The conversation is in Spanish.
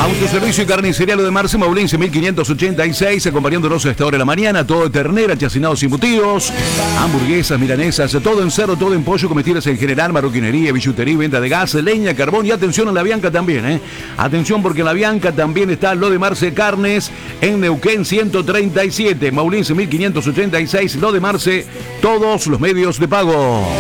Autoservicio y carnicería Lo de Marce, Maulense 1586, acompañándonos a esta hora de la mañana. Todo de ternera, chacinados y embutidos, hamburguesas, milanesas, todo en cerdo, todo en pollo, comestibles en general, marroquinería, billutería, venta de gas, leña, carbón y atención a la Bianca también, Atención porque en la Bianca también está Lo de Marce Carnes en Neuquén 137, Maulense 1586, Lo de Marce, todos los medios de pago.